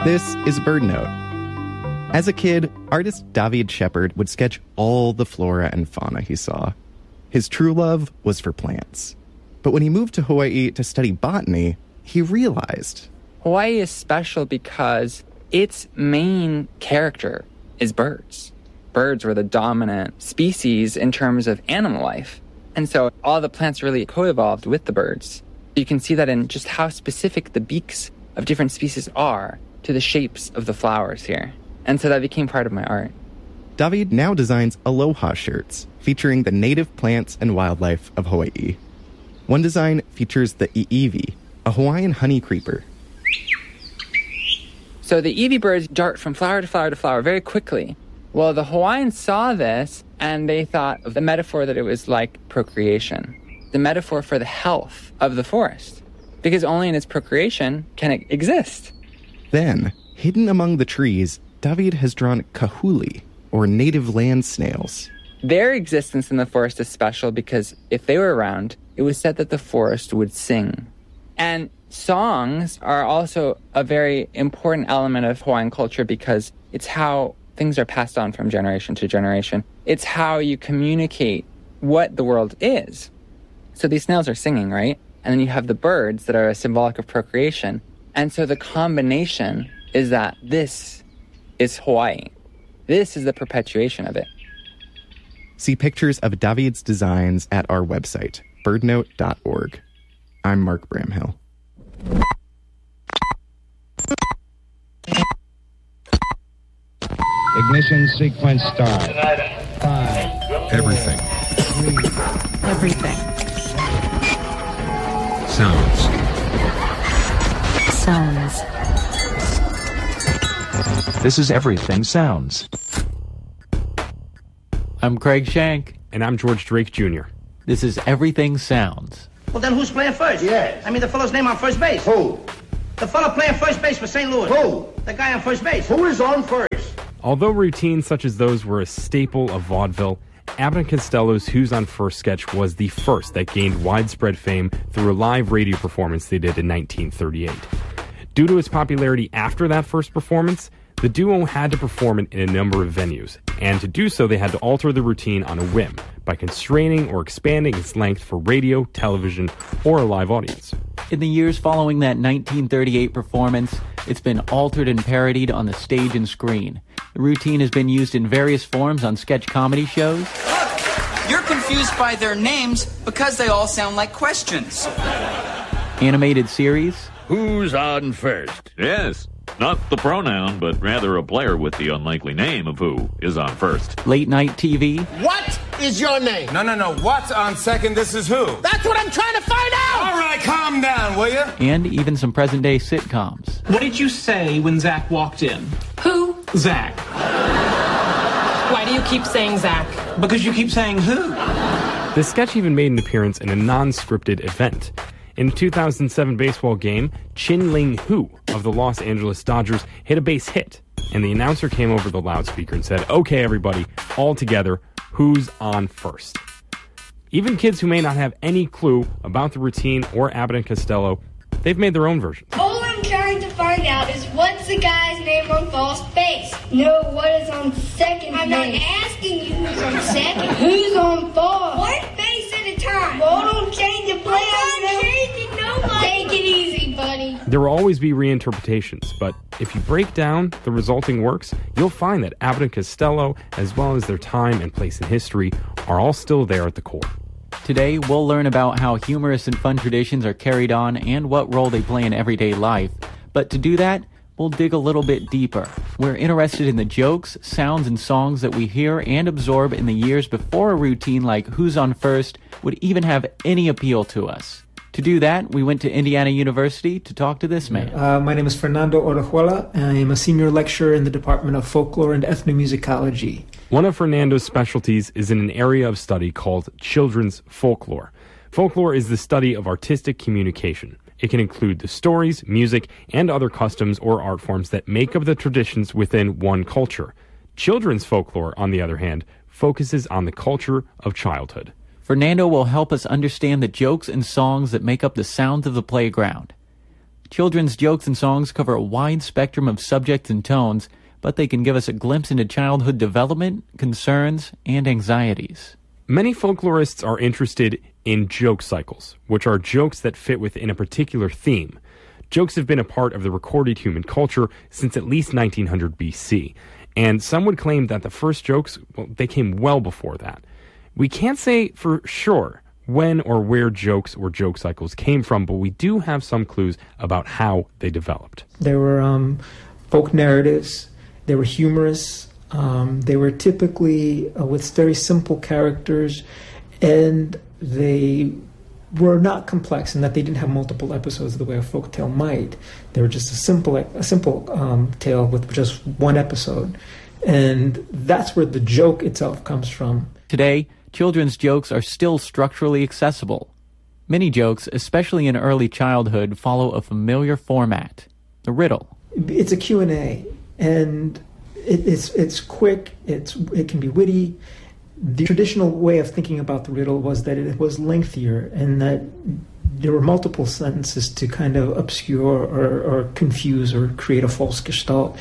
This is Bird Note. As a kid, artist David Shepard would sketch all the flora and fauna he saw. His true love was for plants. But when he moved to Hawaii to study botany, he realized Hawaii is special because its main character is birds. Birds were the dominant species in terms of animal life. And so all the plants really co-evolved with the birds. You can see that in just how specific the beaks of different species are to the shapes of the flowers here. And so that became part of my art. David now designs aloha shirts featuring the native plants and wildlife of Hawaii. One design features the iiwi, a Hawaiian honey creeper. So the iiwi birds dart from flower to flower to flower very quickly. Well, the Hawaiians saw this and they thought of the metaphor that it was like procreation, the metaphor for the health of the forest, because only in its procreation can it exist. Then, hidden among the trees, David has drawn kahuli, or native land snails. Their existence in the forest is special because if they were around, it was said that the forest would sing. And songs are also a very important element of Hawaiian culture because it's how things are passed on from generation to generation. It's how you communicate what the world is. So these snails are singing, right? And then you have the birds that are symbolic of procreation. And so the combination is that this is Hawaii. This is the perpetuation of it. See pictures of David's designs at our website, birdnote.org. I'm Mark Bramhill. Ignition sequence start. 5. Everything. 3. Everything. Sounds. Sounds. This is Everything Sounds. I'm Craig Shank. And I'm George Drake Jr. This is Everything Sounds. Well, then who's playing first? Yeah. I mean, the fellow's name on first base. Who? The fellow playing first base for St. Louis. Who? The guy on first base. Who is on first? Although routines such as those were a staple of vaudeville, Abbott and Costello's Who's on First sketch was the first that gained widespread fame through a live radio performance they did in 1938. Due to its popularity after that first performance, the duo had to perform it in a number of venues, and to do so they had to alter the routine on a whim by constraining or expanding its length for radio, television, or a live audience. In the years following that 1938 performance, it's been altered and parodied on the stage and screen. The routine has been used in various forms on sketch comedy shows. Look, you're confused by their names because they all sound like questions. Animated series. Who's on first? Yes. Not the pronoun, but rather a player with the unlikely name of who is on first. Late night TV. What is your name? No. What's on second? This is who. That's what I'm trying to find out! All right, calm down, will you? And even some present-day sitcoms. What did you say when Zach walked in? Who? Zach. Why do you keep saying Zach? Because you keep saying who. The sketch even made an appearance in a non-scripted event. In a 2007 baseball game, Chin-Ling Hu of the Los Angeles Dodgers hit a base hit, and the announcer came over the loudspeaker and said, "Okay, everybody, all together, who's on first?" Even kids who may not have any clue about the routine or Abbott and Costello, they've made their own versions. All I'm trying to find out is what's the guy's name on first base? No, what is on second base? I'm not asking you who's on second. Who's on first? One base at a time. Well, don't change the play. I'm not changing nobody. Take it easy, buddy. There will always be reinterpretations, but if you break down the resulting works, you'll find that Abbott and Costello, as well as their time and place in history, are all still there at the core. Today, we'll learn about how humorous and fun traditions are carried on and what role they play in everyday life. But to do that, we'll dig a little bit deeper. We're interested in the jokes, sounds, and songs that we hear and absorb in the years before a routine like Who's on First would even have any appeal to us. To do that, we went to Indiana University to talk to this man. My name is Fernando Orejuela. I am a senior lecturer in the Department of Folklore and Ethnomusicology. One of Fernando's specialties is in an area of study called children's folklore. Folklore is the study of artistic communication. It can include the stories, music, and other customs or art forms that make up the traditions within one culture. Children's folklore, on the other hand, focuses on the culture of childhood. Fernando will help us understand the jokes and songs that make up the sounds of the playground. Children's jokes and songs cover a wide spectrum of subjects and tones, but they can give us a glimpse into childhood development, concerns, and anxieties. Many folklorists are interested in joke cycles, which are jokes that fit within a particular theme. Jokes have been a part of the recorded human culture since at least 1900 BC, and some would claim that the first jokes, they came well before that. We can't say for sure when or where jokes or joke cycles came from, but we do have some clues about how they developed. There were folk narratives, they were humorous, they were typically with very simple characters, and they were not complex in that they didn't have multiple episodes the way a folk tale might. They were just a simple tale with just one episode. And that's where the joke itself comes from. Today, children's jokes are still structurally accessible. Many jokes, especially in early childhood, follow a familiar format, the riddle. It's a Q&A, and it's quick, it can be witty. The traditional way of thinking about the riddle was that it was lengthier and that there were multiple sentences to kind of obscure or confuse or create a false gestalt.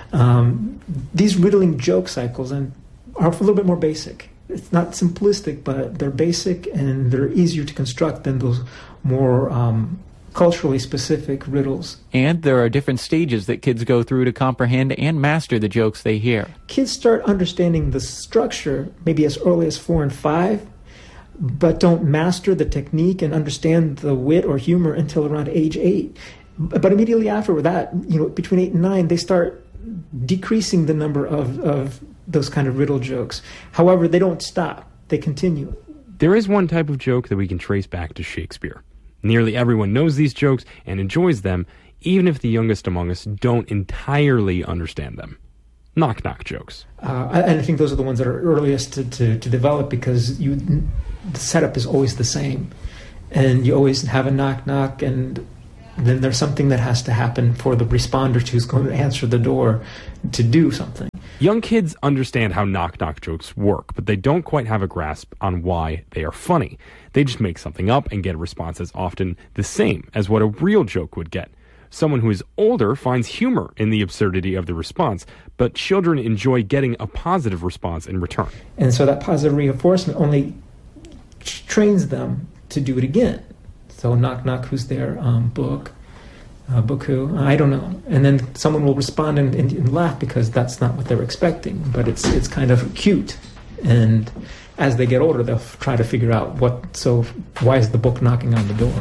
These riddling joke cycles are a little bit more basic. It's not simplistic, but they're basic and they're easier to construct than those more culturally specific riddles. And there are different stages that kids go through to comprehend and master the jokes they hear. Kids start understanding the structure maybe as early as 4 and 5, but don't master the technique and understand the wit or humor until around age 8. But immediately after that, between 8 and 9, they start decreasing the number of those kind of riddle jokes. However, they don't stop. They continue. There is one type of joke that we can trace back to Shakespeare. Nearly everyone knows these jokes and enjoys them, even if the youngest among us don't entirely understand them. Knock-knock jokes. And I think those are the ones that are earliest to develop because the setup is always the same. And you always have a knock-knock, and then there's something that has to happen for the responder who's going to answer the door to do something. Young kids understand how knock-knock jokes work, but they don't quite have a grasp on why they are funny. They just make something up and get a response that's often the same as what a real joke would get. Someone who is older finds humor in the absurdity of the response, but children enjoy getting a positive response in return. And so that positive reinforcement only trains them to do it again. So knock-knock, who's there? Book who? I don't know. And then someone will respond and laugh because that's not what they're expecting, but it's kind of cute. And as they get older, they'll try to figure out why is the book knocking on the door?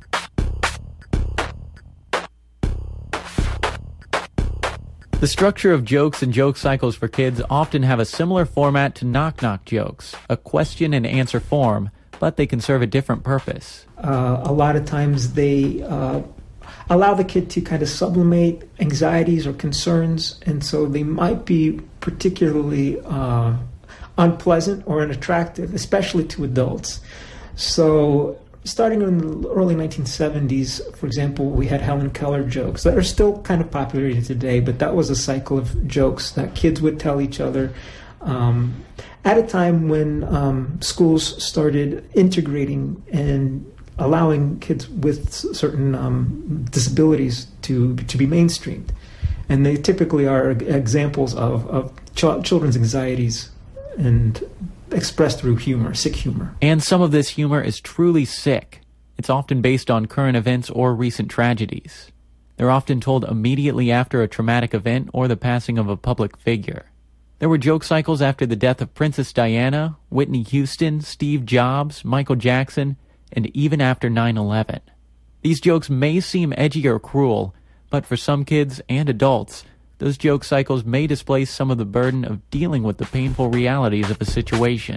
The structure of jokes and joke cycles for kids often have a similar format to knock-knock jokes, a question and answer form, but they can serve a different purpose. A lot of times they allow the kid to kind of sublimate anxieties or concerns, and so they might be particularly unpleasant or unattractive, especially to adults. So starting in the early 1970s, for example, we had Helen Keller jokes that are still kind of popular today, but that was a cycle of jokes that kids would tell each other at a time when schools started integrating and allowing kids with certain disabilities to be mainstreamed. And they typically are examples of children's anxieties and expressed through humor, sick humor. And some of this humor is truly sick. It's often based on current events or recent tragedies. They're often told immediately after a traumatic event or the passing of a public figure. There were joke cycles after the death of Princess Diana, Whitney Houston, Steve Jobs, Michael Jackson, and even after 9/11. These jokes may seem edgy or cruel, but for some kids and adults, those joke cycles may displace some of the burden of dealing with the painful realities of a situation.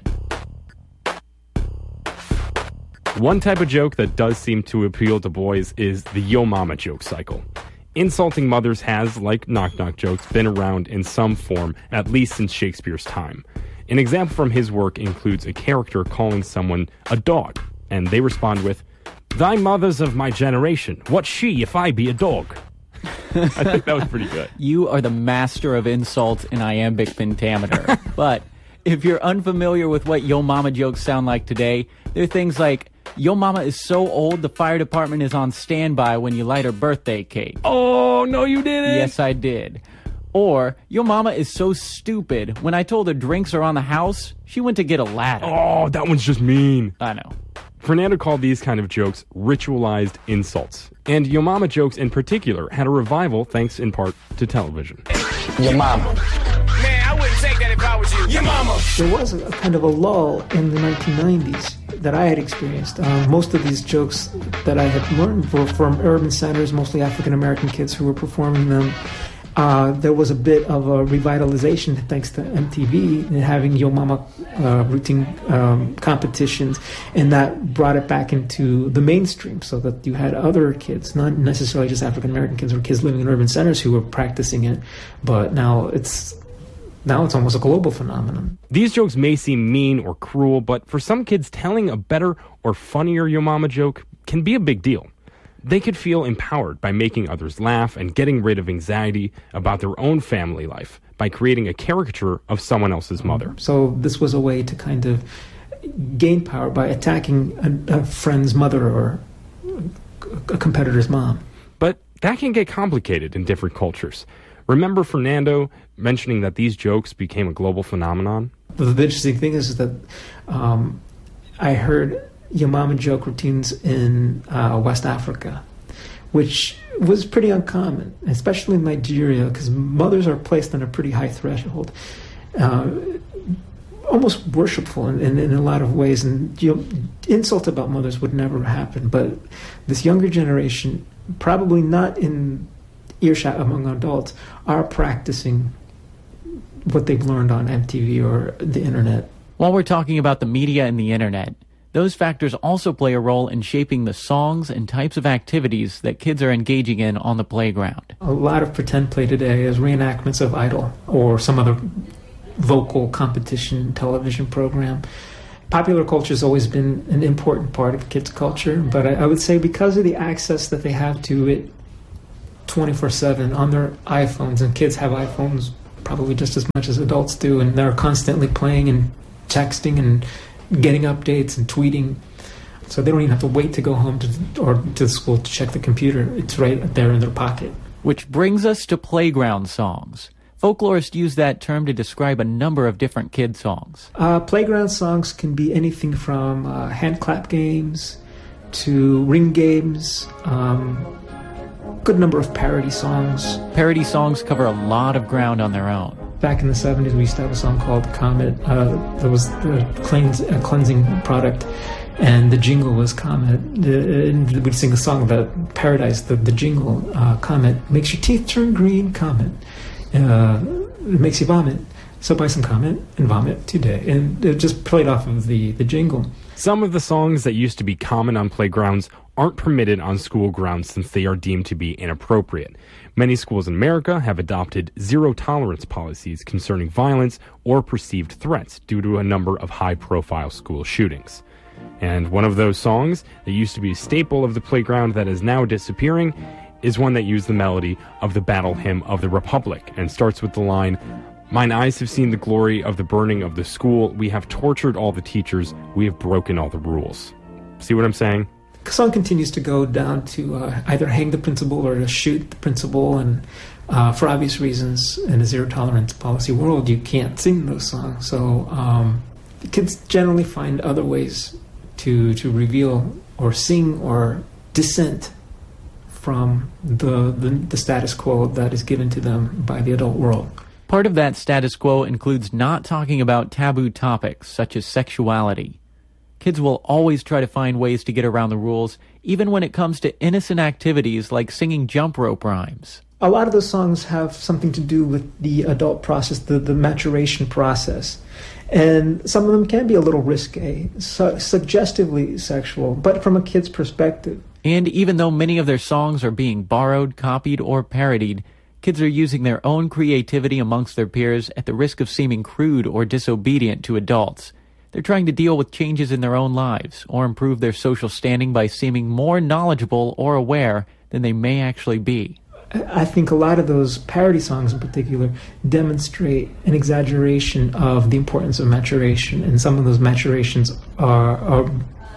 One type of joke that does seem to appeal to boys is the Yo Mama joke cycle. Insulting mothers has, like knock-knock jokes, been around in some form, at least since Shakespeare's time. An example from his work includes a character calling someone a dog, and they respond with, "Thy mother's of my generation. What's she if I be a dog?" I think that was pretty good. You are the master of insults in iambic pentameter. But if you're unfamiliar with what Yo Mama jokes sound like today, they're things like, Yo Mama is so old, the fire department is on standby when you light her birthday cake. Oh, no, you didn't. Yes, I did. Or, Yo Mama is so stupid, when I told her drinks are on the house, she went to get a ladder. Oh, that one's just mean. I know. Fernando called these kind of jokes ritualized insults. And Yo Mama jokes in particular had a revival thanks in part to television. Your mama. Man, I wouldn't take that if I was you. Your mama. There was a kind of a lull in the 1990s that I had experienced. Most of these jokes that I had learned were from urban centers, mostly African-American kids who were performing them. There was a bit of a revitalization thanks to MTV and having Yo Mama routine competitions, and that brought it back into the mainstream so that you had other kids, not necessarily just African American kids or kids living in urban centers who were practicing it, but now it's almost a global phenomenon. These jokes may seem mean or cruel, but for some kids, telling a better or funnier Yo Mama joke can be a big deal. They could feel empowered by making others laugh and getting rid of anxiety about their own family life by creating a caricature of someone else's mother. So this was a way to kind of gain power by attacking a friend's mother or a competitor's mom. But that can get complicated in different cultures. Remember Fernando mentioning that these jokes became a global phenomenon? The interesting thing is that I heard Yo Mama joke routines in West Africa, which was pretty uncommon, especially in Nigeria, because mothers are placed on a pretty high threshold, almost worshipful in a lot of ways, and insult about mothers would never happen. But this younger generation, probably not in earshot among adults, are practicing what they've learned on MTV or the internet. While we're talking about the media and the internet, those factors also play a role in shaping the songs and types of activities that kids are engaging in on the playground. A lot of pretend play today is reenactments of Idol or some other vocal competition television program. Popular culture has always been an important part of kids' culture, but I would say because of the access that they have to it 24/7 on their iPhones, and kids have iPhones probably just as much as adults do, and they're constantly playing and texting and getting updates and tweeting, so they don't even have to wait to go home to school to check the computer. It's right there in their pocket. Which brings us to playground songs. Folklorists use that term to describe a number of different kid songs. Playground songs can be anything from hand clap games to ring games, good number of parody songs. Parody songs cover a lot of ground on their own. Back in the 70s, we used to have a song called Comet. There was the cleansing product, and the jingle was Comet. We'd sing a song about paradise. The jingle, Comet, makes your teeth turn green, Comet. It makes you vomit. So buy some Comet and vomit today. And it just played off of the jingle. Some of the songs that used to be common on playgrounds aren't permitted on school grounds since they are deemed to be inappropriate. Many schools in America have adopted zero-tolerance policies concerning violence or perceived threats due to a number of high-profile school shootings. And one of those songs that used to be a staple of the playground that is now disappearing is one that used the melody of the Battle Hymn of the Republic and starts with the line, "Mine eyes have seen the glory of the burning of the school. We have tortured all the teachers. We have broken all the rules." See what I'm saying? The song continues to go down to either hang the principal or to shoot the principal, and for obvious reasons, in a zero-tolerance policy world, you can't sing those songs. So the kids generally find other ways to reveal or sing or dissent from the status quo that is given to them by the adult world. Part of that status quo includes not talking about taboo topics such as sexuality. Kids will always try to find ways to get around the rules, even when it comes to innocent activities like singing jump rope rhymes. A lot of those songs have something to do with the adult process, the maturation process. And some of them can be a little risque, suggestively sexual, but from a kid's perspective. And even though many of their songs are being borrowed, copied, or parodied, kids are using their own creativity amongst their peers at the risk of seeming crude or disobedient to adults. They're trying to deal with changes in their own lives or improve their social standing by seeming more knowledgeable or aware than they may actually be. I think a lot of those parody songs in particular demonstrate an exaggeration of the importance of maturation, and some of those maturations are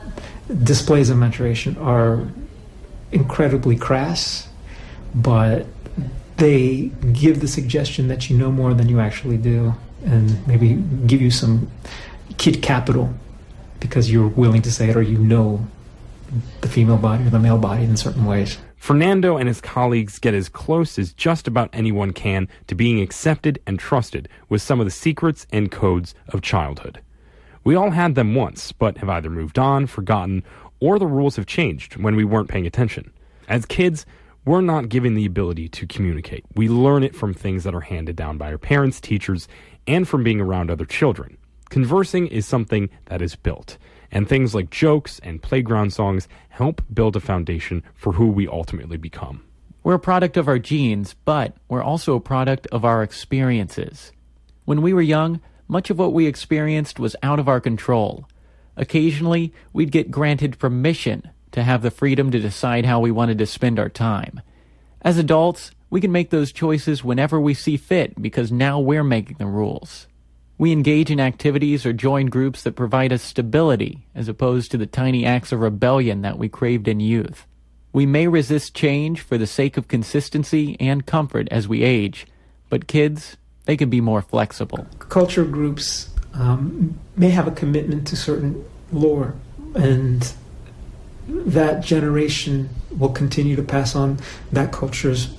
displays of menstruation are incredibly crass, but they give the suggestion that you know more than you actually do, and maybe give you some kid capital because you're willing to say it, or you know the female body or the male body in certain ways. Fernando and his colleagues get as close as just about anyone can to being accepted and trusted with some of the secrets and codes of childhood. We all had them once, but have either moved on, forgotten, or the rules have changed when we weren't paying attention. As kids, we're not given the ability to communicate. We learn it from things that are handed down by our parents, teachers, and from being around other children. Conversing is something that is built, and things like jokes and playground songs help build a foundation for who we ultimately become. We're a product of our genes, but we're also a product of our experiences. When we were young, much of what we experienced was out of our control. Occasionally, we'd get granted permission to have the freedom to decide how we wanted to spend our time. As adults, we can make those choices whenever we see fit because now we're making the rules. We engage in activities or join groups that provide us stability as opposed to the tiny acts of rebellion that we craved in youth. We may resist change for the sake of consistency and comfort as we age, but kids, they can be more flexible. Culture groups may have a commitment to certain lore, and that generation will continue to pass on that culture's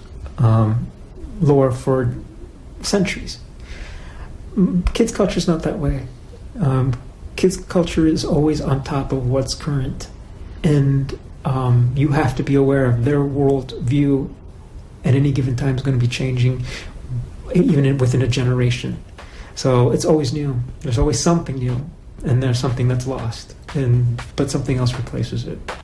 lore for centuries. Kids' culture is not that way. Kids' culture is always on top of what's current, and you have to be aware of their world view at any given time is going to be changing, even within a generation. So it's always new. There's always something new, and there's something that's lost, but something else replaces it.